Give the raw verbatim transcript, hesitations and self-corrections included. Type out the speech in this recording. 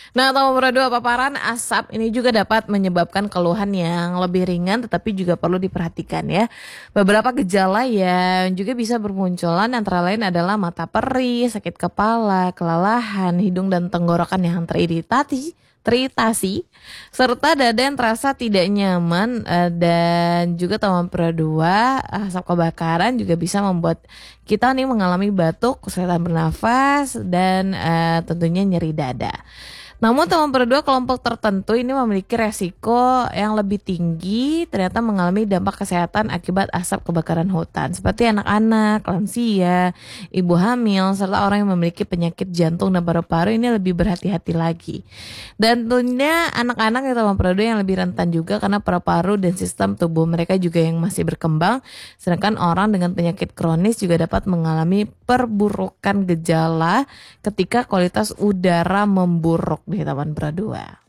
Nah, nomor dua, paparan asap ini juga dapat menyebabkan keluhan yang lebih ringan tetapi juga perlu diperhatikan ya. Beberapa gejala yang juga bisa bermunculan antara lain adalah mata perih, sakit kepala, kelelahan, hidung dan tenggorokan yang teriritasi, teritasi, serta dada yang terasa tidak nyaman eh, dan juga nomor dua, asap kebakaran juga bisa membuat kita nih mengalami batuk, kesulitan bernafas dan eh, tentunya nyeri dada. Namun teman berdua kelompok tertentu ini memiliki resiko yang lebih tinggi ternyata mengalami dampak kesehatan akibat asap kebakaran hutan seperti anak-anak, lansia, ibu hamil, serta orang yang memiliki penyakit jantung dan paru-paru ini lebih berhati-hati lagi. Dan tentunya anak-anak itu teman berdua yang lebih rentan juga karena paru-paru dan sistem tubuh mereka juga yang masih berkembang. Sedangkan orang dengan penyakit kronis juga dapat mengalami perburukan gejala ketika kualitas udara memburuk di Taman Bradua.